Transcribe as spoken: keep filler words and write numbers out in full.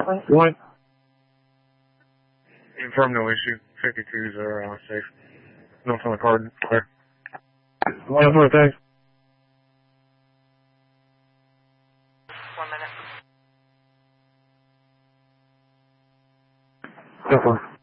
One. Confirm no issue. fifty-twos are uh, safe. Notes on the card. Clear. One more, thanks. One minute. Go for it.